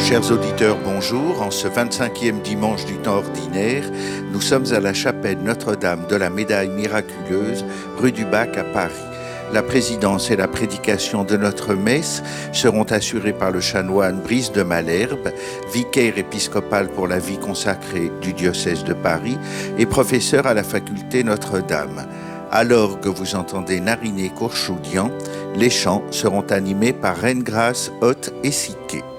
Chers auditeurs, bonjour. En ce 25e dimanche du temps ordinaire, nous sommes à la chapelle Notre-Dame de la Médaille miraculeuse, rue du Bac à Paris. La présidence et la prédication de notre messe seront assurées par le chanoine Brice de Malherbe, vicaire épiscopal pour la vie consacrée du diocèse de Paris et professeur à la faculté Notre-Dame. À l'orgue, vous entendez Nariné Courchoudian. Les chants seront animés par Reine Grâce, Hoth et Siquet.